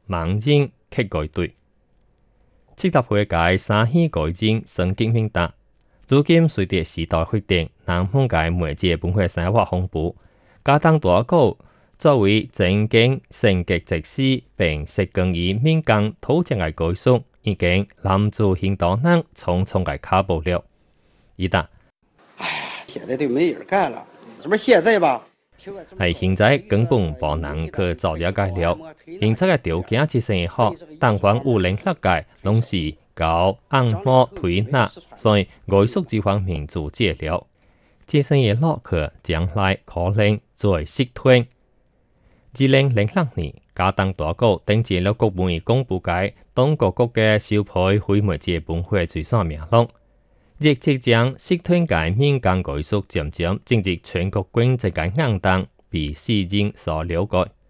盲人去改對。即搭會界三希改進升級名單，如今隨着時代發展，南方界媒介本會生活豐富，加當大個作為正經升級直施並實踐於民間土政嘅改革，已經男主行動人匆匆嘅卡步了。伊答： 現在就沒人幹了，這不現在吧？ 係現在根本無能去做了解了。現在嘅條件之生好，但凡有能力嘅，攏是搞按摩推拿，所以藝術這方面做治療。這生嘅落去將來可能做識推。2006年，加當大個登記了國務院公布嘅當各國嘅小配會媒介本會最上名錄，亦即將識推嘅民間藝術漸漸進入全國經濟嘅硬檔，被世人所了解。